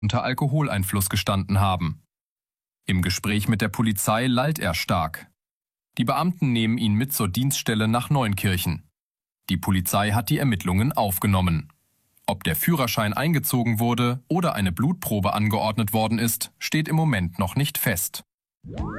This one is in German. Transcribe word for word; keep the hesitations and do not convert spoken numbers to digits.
unter Alkoholeinfluss gestanden haben. Im Gespräch mit der Polizei lallt er stark. Die Beamten nehmen ihn mit zur Dienststelle nach Neunkirchen. Die Polizei hat die Ermittlungen aufgenommen. Ob der Führerschein eingezogen wurde oder eine Blutprobe angeordnet worden ist, steht im Moment noch nicht fest.